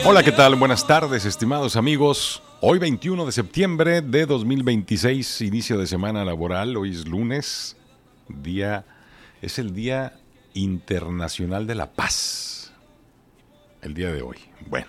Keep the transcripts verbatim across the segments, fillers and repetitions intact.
Hola, ¿qué tal? Buenas tardes, estimados amigos. Hoy veintiuno de septiembre de dos mil veintiséis, inicio de semana laboral. Hoy es lunes, día, es el Día Internacional de la Paz. El día de hoy. Bueno,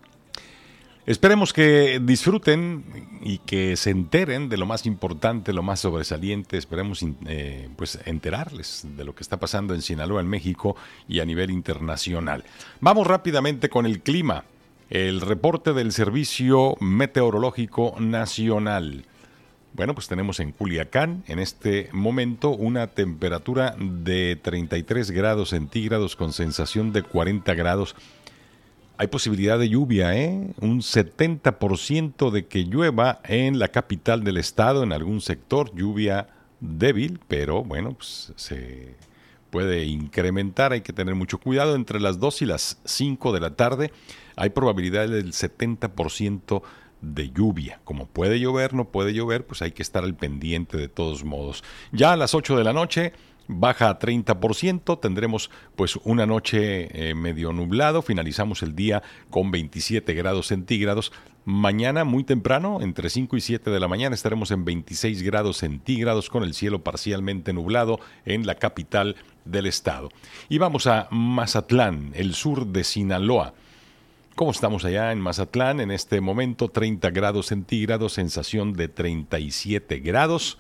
esperemos que disfruten y que se enteren de lo más importante, lo más sobresaliente. Esperemos eh, pues enterarles de lo que está pasando en Sinaloa, en México y a nivel internacional. Vamos rápidamente con el clima. El reporte del Servicio Meteorológico Nacional. Bueno, pues tenemos en Culiacán, en este momento, una temperatura de treinta y tres grados centígrados con sensación de cuarenta grados. Hay posibilidad de lluvia, ¿eh? Un setenta por ciento de que llueva en la capital del estado, en algún sector, lluvia débil, pero bueno, pues se puede incrementar, hay que tener mucho cuidado. Entre las dos y las cinco de la tarde hay probabilidad del setenta por ciento de lluvia. Como puede llover, no puede llover, pues hay que estar al pendiente de todos modos. Ya a las ocho de la noche baja a treinta por ciento, tendremos pues una noche eh, medio nublado, finalizamos el día con veintisiete grados centígrados. Mañana muy temprano, entre cinco y siete de la mañana, estaremos en veintiséis grados centígrados con el cielo parcialmente nublado en la capital del estado. Y vamos a Mazatlán, el sur de Sinaloa. ¿Cómo estamos allá en Mazatlán? En este momento treinta grados centígrados, sensación de treinta y siete grados.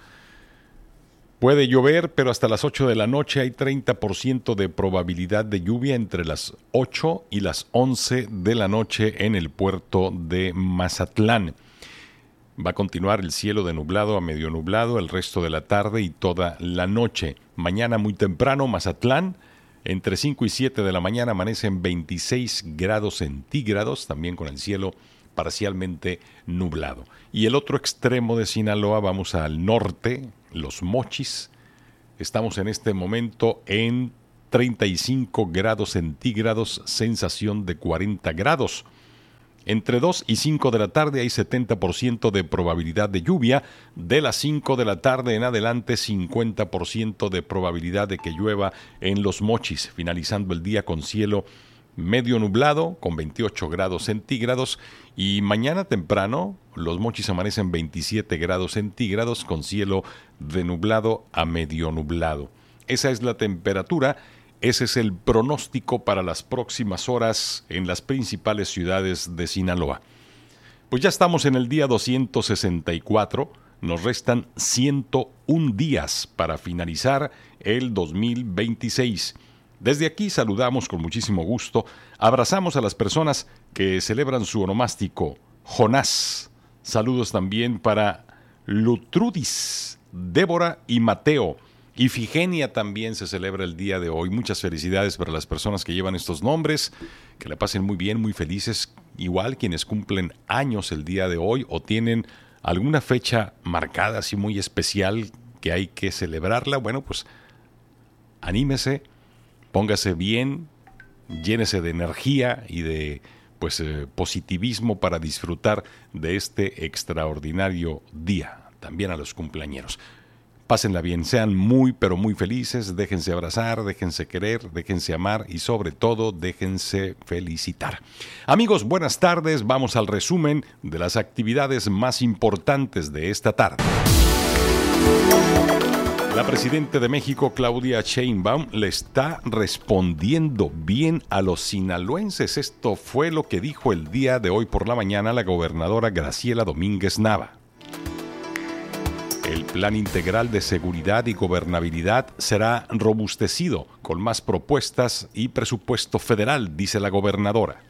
Puede llover, pero hasta las ocho de la noche hay treinta por ciento de probabilidad de lluvia entre las ocho y las once de la noche en el puerto de Mazatlán. Va a continuar el cielo de nublado a medio nublado el resto de la tarde y toda la noche. Mañana muy temprano, Mazatlán, entre cinco y siete de la mañana amanece en veintiséis grados centígrados, también con el cielo parcialmente nublado. Y el otro extremo de Sinaloa, vamos al norte, Los Mochis. Estamos en este momento en treinta y cinco grados centígrados, sensación de cuarenta grados. Entre dos y cinco de la tarde hay setenta por ciento de probabilidad de lluvia. De las cinco de la tarde en adelante, cincuenta por ciento de probabilidad de que llueva en Los Mochis, finalizando el día con cielo medio nublado, con veintiocho grados centígrados. Y mañana temprano, Los Mochis amanecen veintisiete grados centígrados, con cielo de nublado a medio nublado. Esa es la temperatura. Ese es el pronóstico para las próximas horas en las principales ciudades de Sinaloa. Pues ya estamos en el día doscientos sesenta y cuatro, nos restan ciento un días para finalizar el dos mil veintiséis. Desde aquí saludamos con muchísimo gusto, abrazamos a las personas que celebran su onomástico, Jonás. Saludos también para Lutrudis, Débora y Mateo. Ifigenia también se celebra el día de hoy. Muchas felicidades para las personas que llevan estos nombres, que la pasen muy bien, muy felices. Igual quienes cumplen años el día de hoy o tienen alguna fecha marcada así muy especial que hay que celebrarla. Bueno, pues anímese, póngase bien, llénese de energía y de pues eh, positivismo para disfrutar de este extraordinario día. También a los cumpleañeros. Pásenla bien, sean muy, pero muy felices, déjense abrazar, déjense querer, déjense amar y sobre todo déjense felicitar. Amigos, buenas tardes, vamos al resumen de las actividades más importantes de esta tarde. La presidenta de México, Claudia Sheinbaum, le está respondiendo bien a los sinaloenses. Esto fue lo que dijo el día de hoy por la mañana la gobernadora Graciela Domínguez Nava. El Plan Integral de Seguridad y Gobernabilidad será robustecido con más propuestas y presupuesto federal, dice la gobernadora.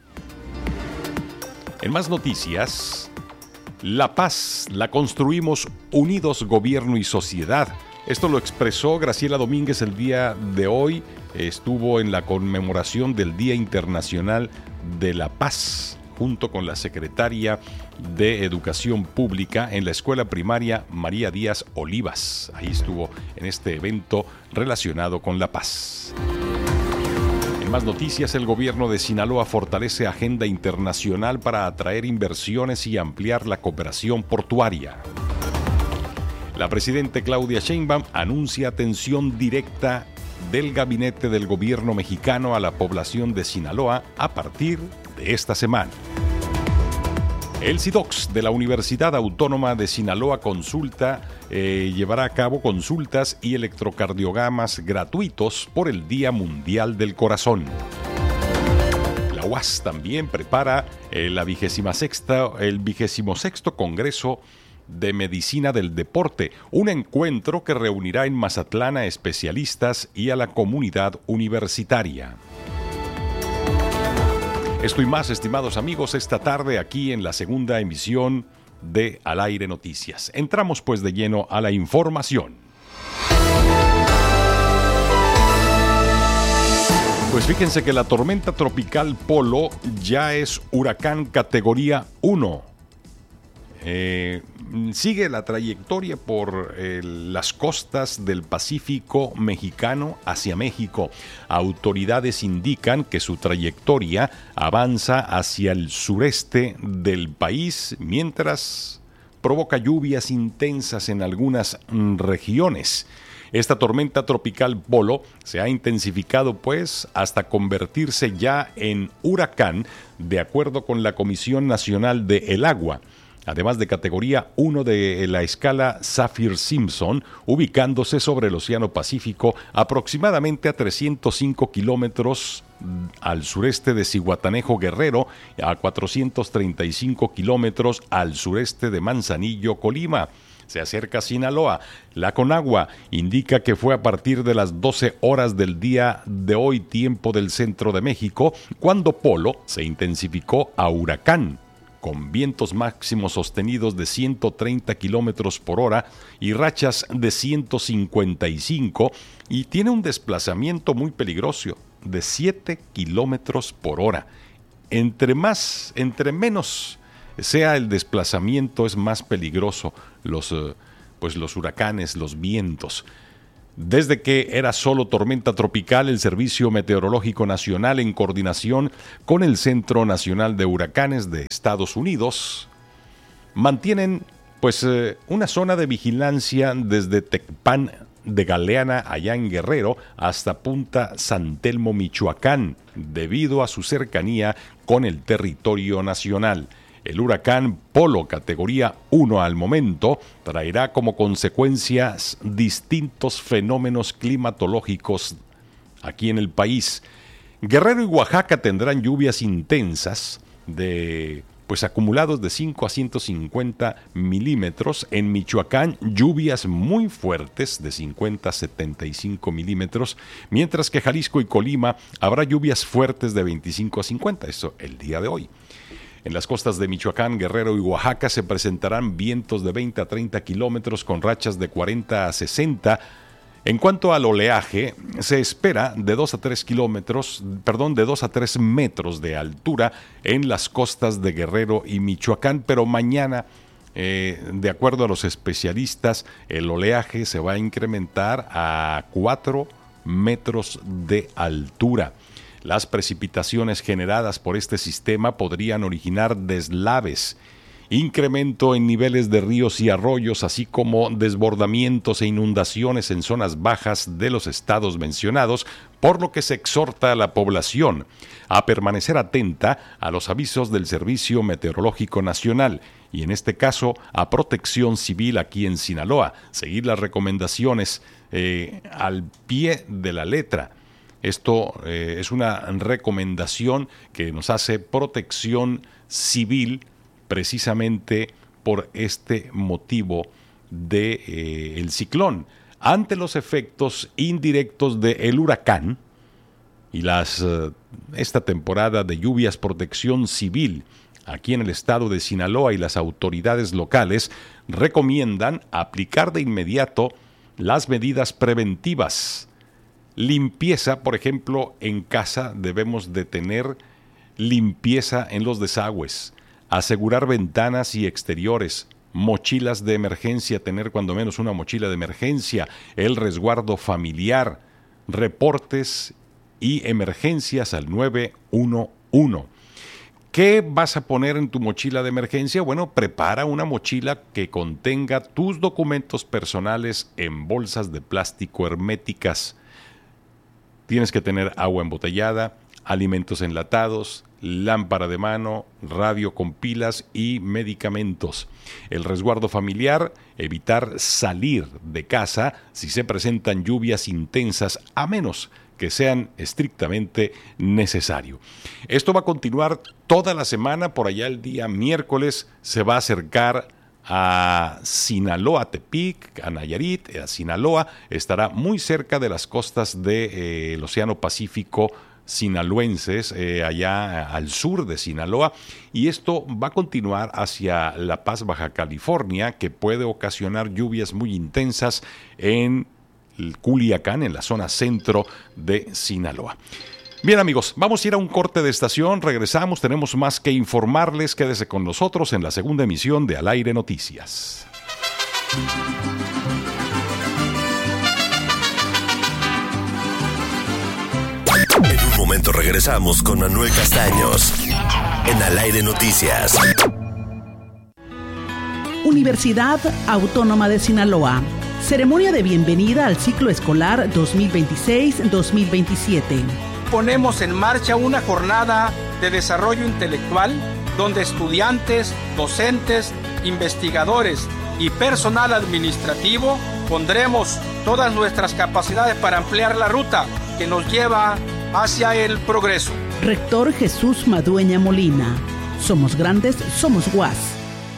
En más noticias, la paz la construimos unidos gobierno y sociedad. Esto lo expresó Graciela Domínguez el día de hoy. Estuvo en la conmemoración del Día Internacional de la Paz, junto con la secretaria de Educación Pública en la Escuela Primaria María Díaz Olivas. Ahí estuvo en este evento relacionado con la paz. En más noticias, el gobierno de Sinaloa fortalece agenda internacional para atraer inversiones y ampliar la cooperación portuaria. La presidenta Claudia Sheinbaum anuncia atención directa del gabinete del gobierno mexicano a la población de Sinaloa a partir de esta semana. El SIDOCS de la Universidad Autónoma de Sinaloa consulta, eh, llevará a cabo consultas y electrocardiogramas gratuitos por el Día Mundial del Corazón. La U A S también prepara eh, la vigésima sexta, el vigésimo sexto Congreso de Medicina del Deporte, un encuentro que reunirá en Mazatlán a especialistas y a la comunidad universitaria. Esto y más, estimados amigos, esta tarde aquí en la segunda emisión de Al Aire Noticias. Entramos pues de lleno a la información. Pues fíjense que la tormenta tropical Polo ya es huracán categoría uno. Eh, sigue la trayectoria por eh, las costas del Pacífico mexicano hacia México. Autoridades indican que su trayectoria avanza hacia el sureste del país, mientras provoca lluvias intensas en algunas mm, regiones. Esta tormenta tropical Polo se ha intensificado pues hasta convertirse ya en huracán, de acuerdo con la Comisión Nacional de el Agua, además de categoría uno de la escala Saffir-Simpson, ubicándose sobre el Océano Pacífico aproximadamente a trescientos cinco kilómetros al sureste de Zihuatanejo, Guerrero, a cuatrocientos treinta y cinco kilómetros al sureste de Manzanillo, Colima. Se acerca a Sinaloa. La Conagua indica que fue a partir de las doce horas del día de hoy, tiempo del centro de México, cuando Polo se intensificó a huracán, con vientos máximos sostenidos de ciento treinta kilómetros por hora y rachas de ciento cincuenta y cinco, y tiene un desplazamiento muy peligroso de siete kilómetros por hora. Entre más, entre menos sea el desplazamiento, es más peligroso los, pues los huracanes, los vientos. Desde que era solo tormenta tropical, el Servicio Meteorológico Nacional, en coordinación con el Centro Nacional de Huracanes de Estados Unidos, mantienen pues eh, una zona de vigilancia desde Tecpan de Galeana, allá en Guerrero, hasta Punta San Telmo, Michoacán, debido a su cercanía con el territorio nacional. El huracán Polo, categoría uno al momento, traerá como consecuencias distintos fenómenos climatológicos aquí en el país. Guerrero y Oaxaca tendrán lluvias intensas de pues acumulados de cinco a ciento cincuenta milímetros. En Michoacán, lluvias muy fuertes de cincuenta a setenta y cinco milímetros, mientras que Jalisco y Colima habrá lluvias fuertes de veinticinco a cincuenta, eso el día de hoy. En las costas de Michoacán, Guerrero y Oaxaca se presentarán vientos de veinte a treinta kilómetros con rachas de cuarenta a sesenta. En cuanto al oleaje, se espera de dos a tres kilómetros, perdón, de dos a tres metros de altura en las costas de Guerrero y Michoacán, pero mañana, eh, de acuerdo a los especialistas, el oleaje se va a incrementar a cuatro metros de altura. Las precipitaciones generadas por este sistema podrían originar deslaves, incremento en niveles de ríos y arroyos, así como desbordamientos e inundaciones en zonas bajas de los estados mencionados, por lo que se exhorta a la población a permanecer atenta a los avisos del Servicio Meteorológico Nacional y, en este caso, a Protección Civil aquí en Sinaloa, seguir las recomendaciones eh, al pie de la letra. Esto eh, es una recomendación que nos hace Protección Civil precisamente por este motivo del de, eh, ciclón. Ante los efectos indirectos del huracán y las, eh, esta temporada de lluvias, Protección Civil aquí en el estado de Sinaloa y las autoridades locales recomiendan aplicar de inmediato las medidas preventivas. Limpieza, por ejemplo, en casa debemos de tener limpieza en los desagües, asegurar ventanas y exteriores, mochilas de emergencia, tener cuando menos una mochila de emergencia, el resguardo familiar, reportes y emergencias al nueve uno uno. ¿Qué vas a poner en tu mochila de emergencia? Bueno, prepara una mochila que contenga tus documentos personales en bolsas de plástico herméticas. Tienes que tener agua embotellada, alimentos enlatados, lámpara de mano, radio con pilas y medicamentos. El resguardo familiar, evitar salir de casa si se presentan lluvias intensas, a menos que sean estrictamente necesario. Esto va a continuar toda la semana. Por allá el día miércoles se va a acercar a Sinaloa, Tepic, a Nayarit, a Sinaloa. Estará muy cerca de las costas del de, eh, Océano Pacífico sinaloenses, eh, allá al sur de Sinaloa, y esto va a continuar hacia La Paz, Baja California, que puede ocasionar lluvias muy intensas en Culiacán, en la zona centro de Sinaloa. Bien, amigos, vamos a ir a un corte de estación, regresamos, tenemos más que informarles. Quédese con nosotros en la segunda emisión de Al Aire Noticias. En un momento regresamos con Manuel Castaños en Al Aire Noticias. Universidad Autónoma de Sinaloa. Ceremonia de bienvenida al ciclo escolar dos mil veintiséis dos mil veintisiete. Ponemos en marcha una jornada de desarrollo intelectual donde estudiantes, docentes, investigadores y personal administrativo pondremos todas nuestras capacidades para ampliar la ruta que nos lleva hacia el progreso. Rector Jesús Madueña Molina. Somos grandes, somos U A S.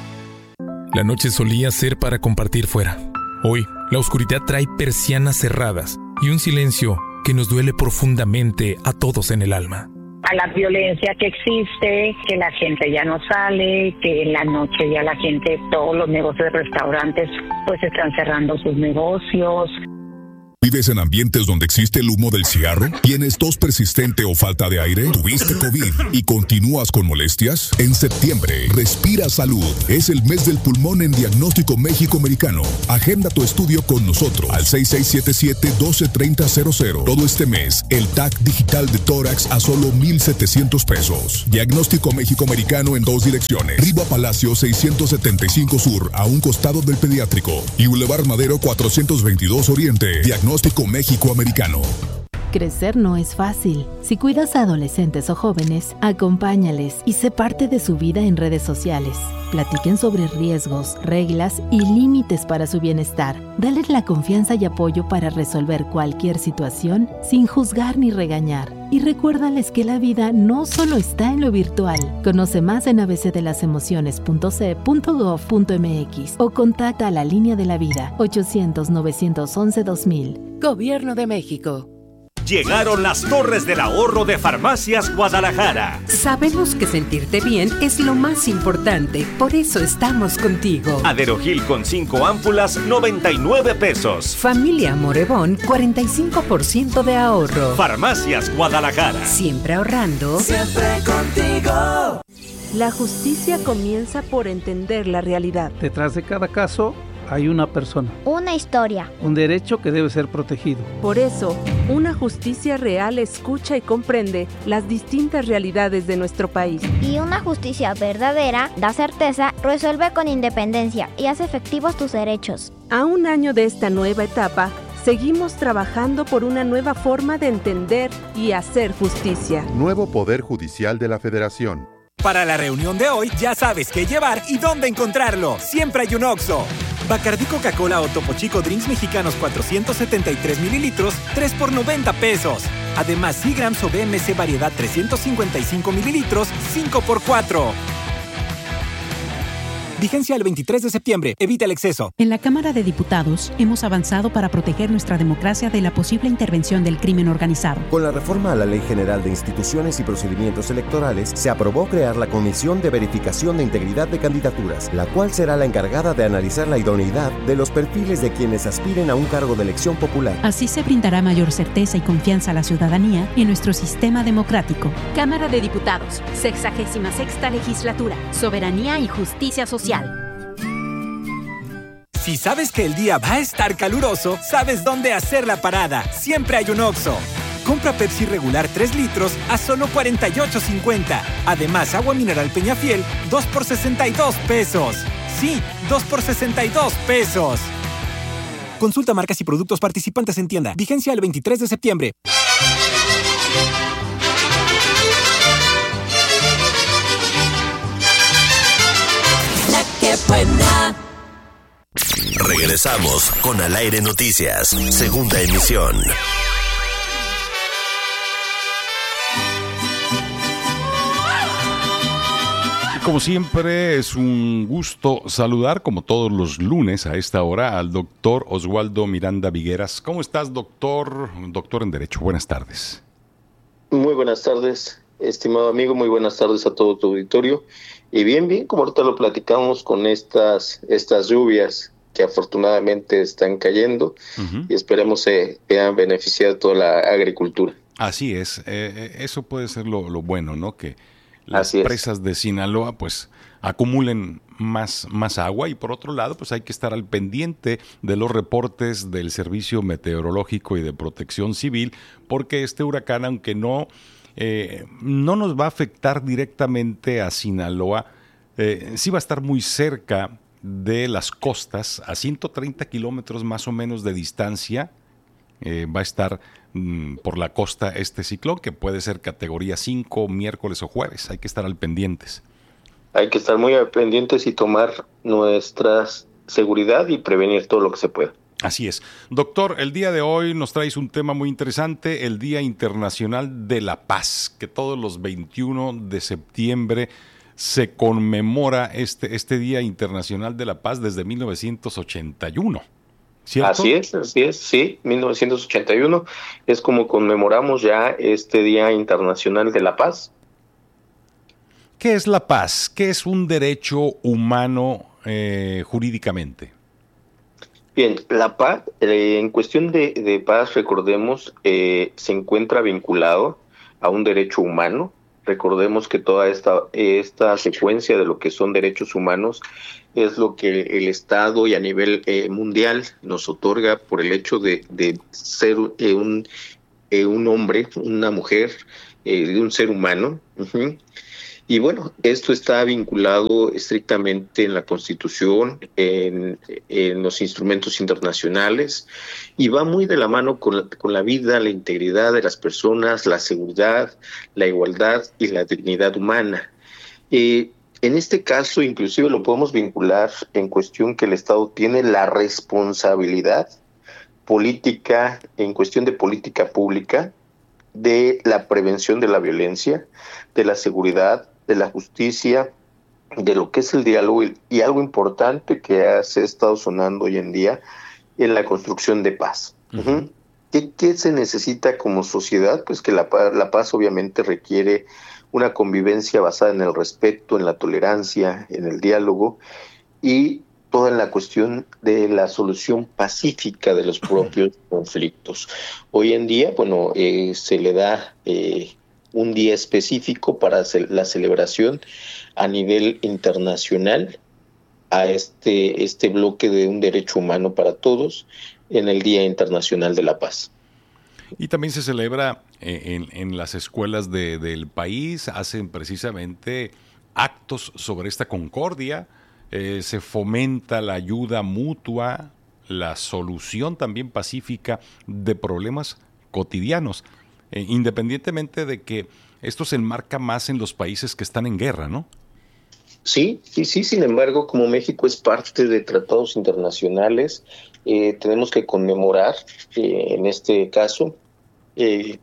La noche solía ser para compartir fuera. Hoy, la oscuridad trae persianas cerradas y un silencio que nos duele profundamente a todos en el alma. A la violencia que existe, que la gente ya no sale, que en la noche ya la gente, todos los negocios de restaurantes, pues están cerrando sus negocios. ¿Vives en ambientes donde existe el humo del cigarro? ¿Tienes tos persistente o falta de aire? ¿Tuviste COVID y continúas con molestias? En septiembre, Respira Salud. Es el mes del pulmón en Diagnóstico México Americano. Agenda tu estudio con nosotros al seis seis siete siete, uno dos tres cero cero cero. Todo este mes, el T A C digital de tórax a solo mil setecientos pesos. Diagnóstico México Americano en dos direcciones. Riva Palacio seiscientos setenta y cinco Sur, a un costado del pediátrico. Y Boulevard Madero cuatrocientos veintidós Oriente. Diagnóstico México Americano. Crecer no es fácil. Si cuidas a adolescentes o jóvenes, acompáñales y sé parte de su vida en redes sociales. Platiquen sobre riesgos, reglas y límites para su bienestar. Dales la confianza y apoyo para resolver cualquier situación sin juzgar ni regañar. Y recuérdales que la vida no solo está en lo virtual. Conoce más en a b c de las emociones punto c punto gov punto m x o contacta a la Línea de la Vida ochocientos, novecientos once, dos mil. Gobierno de México. Llegaron las Torres del Ahorro de Farmacias Guadalajara. Sabemos que sentirte bien es lo más importante, por eso estamos contigo. Aderogil con cinco ámpulas, noventa y nueve pesos. Familia Morevón, cuarenta y cinco por ciento de ahorro. Farmacias Guadalajara. Siempre ahorrando. Siempre contigo. La justicia comienza por entender la realidad. Detrás de cada caso hay una persona. Una historia. Un derecho que debe ser protegido. Por eso, una justicia real escucha y comprende las distintas realidades de nuestro país. Y una justicia verdadera da certeza, resuelve con independencia y hace efectivos tus derechos. A un año de esta nueva etapa, seguimos trabajando por una nueva forma de entender y hacer justicia. Nuevo Poder Judicial de la Federación. Para la reunión de hoy, ya sabes qué llevar y dónde encontrarlo. Siempre hay un Oxxo. Bacardí Coca-Cola o Topo Chico Drinks Mexicanos cuatrocientos setenta y tres mililitros, tres por noventa pesos. Además, Seagrams o B M C Variedad trescientos cincuenta y cinco mililitros, cinco por cuatro. Vigencia el veintitrés de septiembre. Evita el exceso. En la Cámara de Diputados hemos avanzado para proteger nuestra democracia de la posible intervención del crimen organizado. Con la reforma a la Ley General de Instituciones y Procedimientos Electorales, se aprobó crear la Comisión de Verificación de Integridad de Candidaturas, la cual será la encargada de analizar la idoneidad de los perfiles de quienes aspiren a un cargo de elección popular. Así se brindará mayor certeza y confianza a la ciudadanía en nuestro sistema democrático. Cámara de Diputados, sexagésima sexta legislatura, soberanía y justicia social. Si sabes que el día va a estar caluroso, sabes dónde hacer la parada. Siempre hay un Oxxo. Compra Pepsi regular tres litros a solo cuarenta y ocho cincuenta. Además, agua mineral Peñafiel, dos por sesenta y dos pesos. Sí, dos por sesenta y dos pesos. Consulta marcas y productos participantes en tienda. Vigencia el veintitrés de septiembre. Regresamos con Al Aire Noticias, segunda emisión. Como siempre, es un gusto saludar, como todos los lunes a esta hora, al doctor Oswaldo Miranda Vigueras. ¿Cómo estás, doctor? Doctor en Derecho, buenas tardes. Muy buenas tardes, estimado amigo, muy buenas tardes a todo tu auditorio. Y bien, bien, como ahorita lo platicamos con estas, estas lluvias que afortunadamente están cayendo, uh-huh. y esperemos se vean beneficiar toda la agricultura. Así es, eh, eso puede ser lo, lo bueno, ¿no? Que las presas de Sinaloa pues acumulen más, más agua, y por otro lado pues hay que estar al pendiente de los reportes del Servicio Meteorológico y de Protección Civil, porque este huracán, aunque no, eh, no nos va a afectar directamente a Sinaloa, eh, sí va a estar muy cerca de las costas, a ciento treinta kilómetros más o menos de distancia. Eh, va a estar mm, por la costa este ciclón, que puede ser categoría cinco, miércoles o jueves. Hay que estar al pendientes. Hay que estar muy al pendientes y tomar nuestra seguridad y prevenir todo lo que se pueda. Así es. Doctor, el día de hoy nos traes un tema muy interesante, el Día Internacional de la Paz, que todos los veintiuno de septiembre se conmemora este, este Día Internacional de la Paz desde mil novecientos ochenta y uno. ¿Cierto? Así es, así es, sí, mil novecientos ochenta y uno es como conmemoramos ya este Día Internacional de la Paz. ¿Qué es la paz? ¿Qué es un derecho humano eh, jurídicamente? Bien, la paz, eh, en cuestión de, de paz, recordemos, eh, se encuentra vinculado a un derecho humano. Recordemos que toda esta, esta secuencia de lo que son derechos humanos es lo que el Estado y a nivel eh, mundial nos otorga por el hecho de, de ser eh, un, eh, un hombre, una mujer, eh, de un ser humano. Uh-huh. Y bueno, esto está vinculado estrictamente en la Constitución, en, en los instrumentos internacionales, y va muy de la mano con la, con la vida, la integridad de las personas, la seguridad, la igualdad y la dignidad humana. Eh, en este caso, inclusive lo podemos vincular en cuestión que el Estado tiene la responsabilidad política, en cuestión de política pública, de la prevención de la violencia, de la seguridad, de la justicia, de lo que es el diálogo y, y algo importante que se ha estado sonando hoy en día en la construcción de paz. Uh-huh. ¿Qué, ¿Qué se necesita como sociedad? Pues que la, la paz obviamente requiere una convivencia basada en el respeto, en la tolerancia, en el diálogo y toda la cuestión de la solución pacífica de los propios conflictos. Hoy en día, bueno, eh, se le da eh, un día específico para la celebración a nivel internacional a este, este bloque de un derecho humano para todos en el Día Internacional de la Paz. Y también se celebra en, en las escuelas de, del país, hacen precisamente actos sobre esta concordia, eh, se fomenta la ayuda mutua, la solución también pacífica de problemas cotidianos, eh, independientemente de que esto se enmarca más en los países que están en guerra, ¿no? Sí, sí, sí, sin embargo, como México es parte de tratados internacionales, eh, tenemos que conmemorar, eh, en este caso, eh,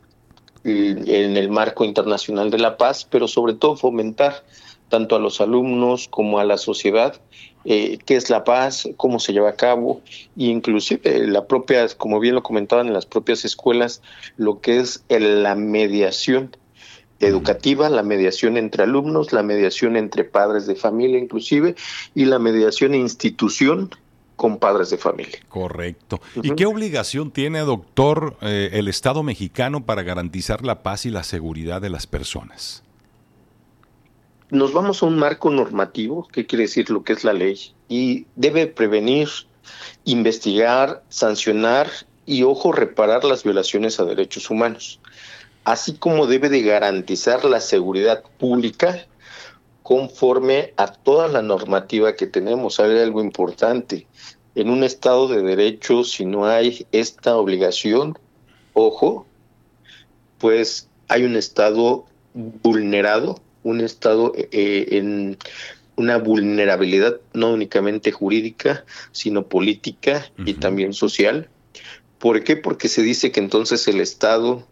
en el marco internacional de la paz, pero sobre todo fomentar tanto a los alumnos como a la sociedad eh, qué es la paz, cómo se lleva a cabo, e inclusive la propia, como bien lo comentaban en las propias escuelas, lo que es el, la mediación educativa, la mediación entre alumnos, la mediación entre padres de familia inclusive, y la mediación e institución con padres de familia. Correcto. Uh-huh. ¿Y qué obligación tiene, doctor, eh, el Estado mexicano para garantizar la paz y la seguridad de las personas? Nos vamos a un marco normativo, ¿qué quiere decir lo que es la ley? Y debe prevenir, investigar, sancionar y, ojo, reparar las violaciones a derechos humanos, así como debe de garantizar la seguridad pública conforme a toda la normativa que tenemos. Hay algo importante, en un Estado de Derecho, si no hay esta obligación, ojo, pues hay un Estado vulnerado, un Estado eh, en una vulnerabilidad no únicamente jurídica, sino política uh-huh. y también social. ¿Por qué? Porque se dice que entonces el Estado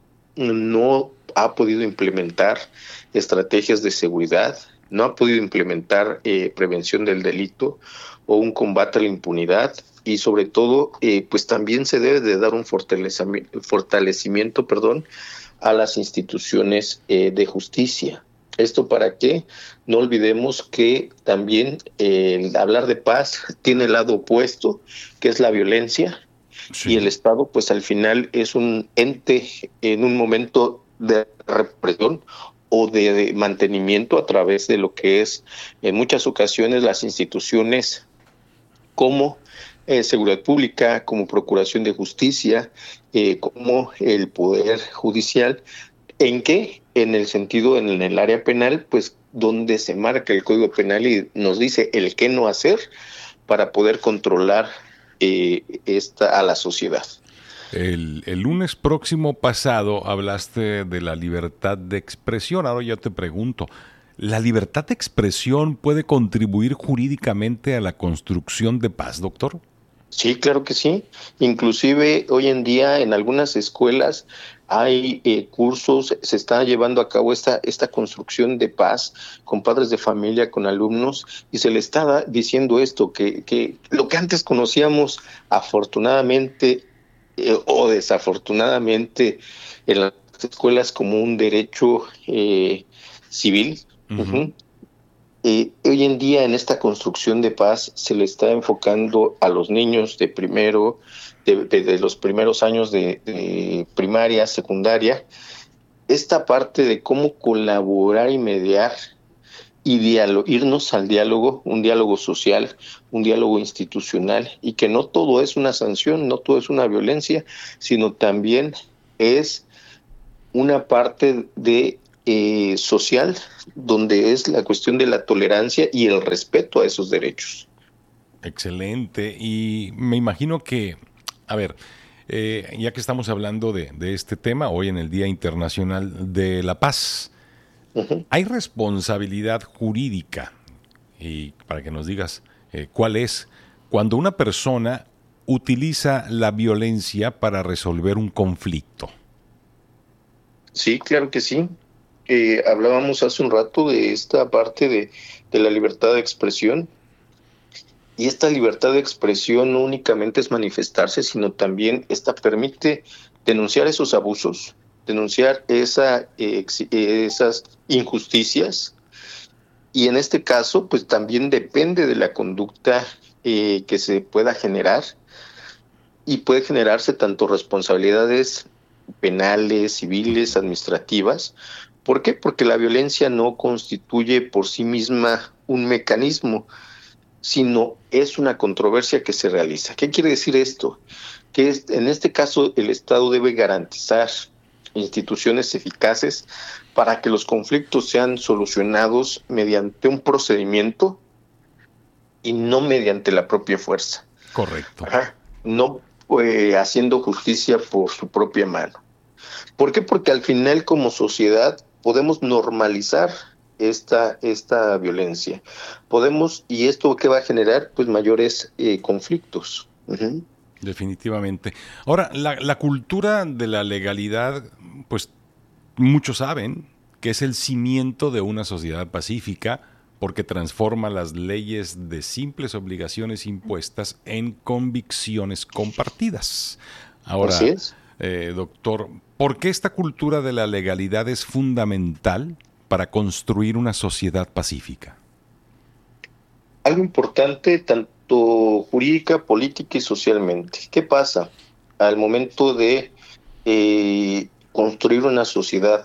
no ha podido implementar estrategias de seguridad, no ha podido implementar eh, prevención del delito o un combate a la impunidad, y sobre todo, eh, pues también se debe de dar un fortalecimiento, fortalecimiento perdón, a las instituciones eh, de justicia. ¿Esto para qué? No olvidemos que también eh, el hablar de paz tiene el lado opuesto, que es la violencia, sí. y el Estado, pues al final es un ente en un momento de represión o de, de mantenimiento a través de lo que es en muchas ocasiones las instituciones como eh, seguridad pública, como procuración de justicia, eh, como el poder judicial. ¿En qué? En el sentido, en el área penal, pues donde se marca el Código Penal y nos dice el qué no hacer para poder controlar eh, esta a la sociedad. El, el lunes próximo pasado hablaste de la libertad de expresión. Ahora yo te pregunto, ¿la libertad de expresión puede contribuir jurídicamente a la construcción de paz, doctor? Sí, claro que sí. Inclusive hoy en día en algunas escuelas hay eh, cursos, se está llevando a cabo esta, esta construcción de paz con padres de familia, con alumnos, y se le está diciendo esto, que, que lo que antes conocíamos afortunadamente eh, o desafortunadamente en las escuelas como un derecho eh, civil, uh-huh. Uh-huh. Eh, hoy en día en esta construcción de paz se le está enfocando a los niños de primero, de, de, de los primeros años de, de primaria, secundaria, esta parte de cómo colaborar y mediar y diálogo, irnos al diálogo, un diálogo social, un diálogo institucional, y que no todo es una sanción, no todo es una violencia, sino también es una parte de Eh, social, donde es la cuestión de la tolerancia y el respeto a esos derechos. Excelente. Y me imagino que, a ver, eh, ya que estamos hablando de, de este tema, hoy en el Día Internacional de la Paz, uh-huh. ¿hay responsabilidad jurídica? Y para que nos digas eh, cuál es, cuando una persona utiliza la violencia para resolver un conflicto. Sí, claro que sí. Eh, hablábamos hace un rato de esta parte de, de la libertad de expresión, y esta libertad de expresión no únicamente es manifestarse, sino también esta permite denunciar esos abusos, denunciar esa, eh, esas injusticias, y en este caso pues también depende de la conducta eh, que se pueda generar, y puede generarse tanto responsabilidades penales, civiles, administrativas. ¿Por qué? Porque la violencia no constituye por sí misma un mecanismo, sino es una controversia que se realiza. ¿Qué quiere decir esto? Que es, en este caso el Estado debe garantizar instituciones eficaces para que los conflictos sean solucionados mediante un procedimiento y no mediante la propia fuerza. Correcto. Ajá. No eh, haciendo justicia por su propia mano. ¿Por qué? Porque al final como sociedad podemos normalizar esta esta violencia. Podemos, ¿y esto qué va a generar? Pues mayores eh, conflictos. Uh-huh. Definitivamente. Ahora, la, la cultura de la legalidad, pues muchos saben que es el cimiento de una sociedad pacífica, porque transforma las leyes de simples obligaciones impuestas en convicciones compartidas. Ahora, Así es. Eh, doctor, ¿por qué esta cultura de la legalidad es fundamental para construir una sociedad pacífica? Algo importante, tanto jurídica, política y socialmente. ¿Qué pasa al momento de eh, construir una sociedad?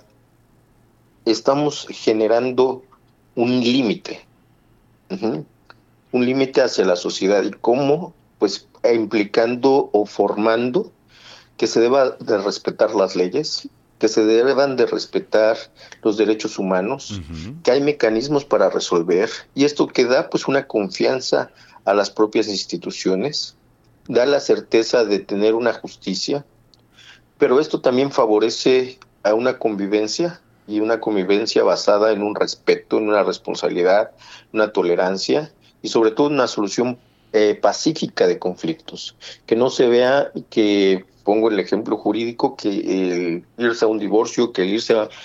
Estamos generando un límite, uh-huh. un límite hacia la sociedad. ¿Y cómo? Pues implicando o formando que se deba de respetar las leyes, que se deban de respetar los derechos humanos, uh-huh. que hay mecanismos para resolver, y esto que da pues una confianza a las propias instituciones, da la certeza de tener una justicia, pero esto también favorece a una convivencia y una convivencia basada en un respeto, en una responsabilidad, una tolerancia y sobre todo una solución eh, pacífica de conflictos. Que no se vea que, pongo el ejemplo jurídico, que el irse a un divorcio, que el irse a,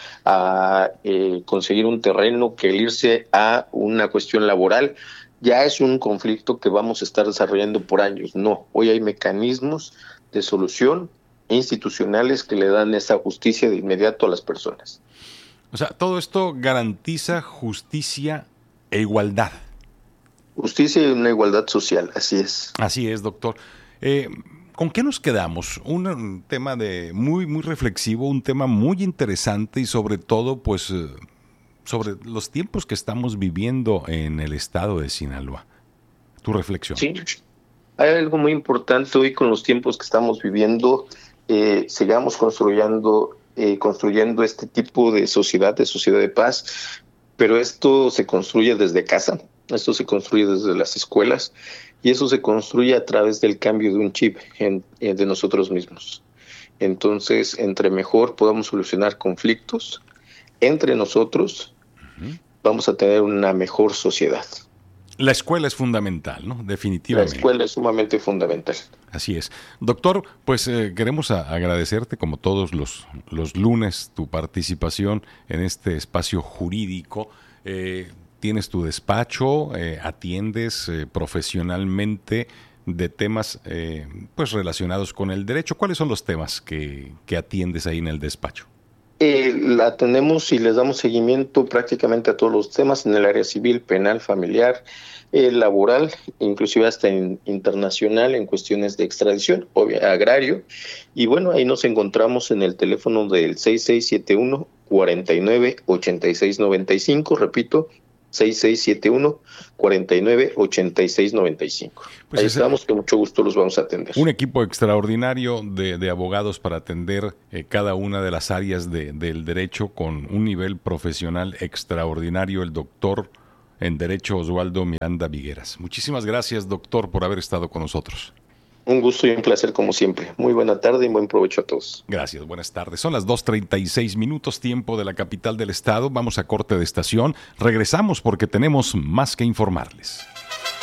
a eh, conseguir un terreno, que el irse a una cuestión laboral, ya es un conflicto que vamos a estar desarrollando por años. No, hoy hay mecanismos de solución institucionales que le dan esa justicia de inmediato a las personas. O sea, todo esto garantiza justicia e igualdad. Justicia y una igualdad social, así es. Así es, doctor. Eh, ¿Con qué nos quedamos? Un tema de muy, muy reflexivo, un tema muy interesante y sobre todo, pues, eh, sobre los tiempos que estamos viviendo en el estado de Sinaloa. Tu reflexión. Sí, hay algo muy importante hoy con los tiempos que estamos viviendo. Eh, sigamos construyendo Eh, construyendo este tipo de sociedad, de sociedad de paz, pero esto se construye desde casa, esto se construye desde las escuelas y eso se construye a través del cambio de un chip en, en, de nosotros mismos. Entonces, entre mejor podamos solucionar conflictos entre nosotros, uh-huh. vamos a tener una mejor sociedad. La escuela es fundamental, ¿no? Definitivamente. La escuela es sumamente fundamental. Así es. Doctor, pues eh, queremos a- agradecerte como todos los, los lunes tu participación en este espacio jurídico. Eh, tienes tu despacho, eh, atiendes eh, profesionalmente de temas eh, pues relacionados con el derecho. ¿Cuáles son los temas que, que atiendes ahí en el despacho? Eh, la tenemos y les damos seguimiento prácticamente a todos los temas en el área civil, penal, familiar, eh, laboral, inclusive hasta in, internacional en cuestiones de extradición, obvio, agrario. Y bueno, ahí nos encontramos en el teléfono del seis seis siete uno, cuatro nueve, ocho seis nueve cinco, repito, seis seis siete uno, cuatro nueve, ocho seis nueve cinco. Pues ahí estamos, que mucho gusto los vamos a atender. Un equipo extraordinario de, de abogados para atender eh, cada una de las áreas de, del derecho con un nivel profesional extraordinario, el doctor en Derecho Oswaldo Miranda Vigueras. Muchísimas gracias, doctor, por haber estado con nosotros. Un gusto y un placer como siempre. Muy buena tarde y buen provecho a todos. Gracias, buenas tardes. Son las dos treinta y seis minutos, tiempo de la capital del estado. Vamos a corte de estación. Regresamos porque tenemos más que informarles.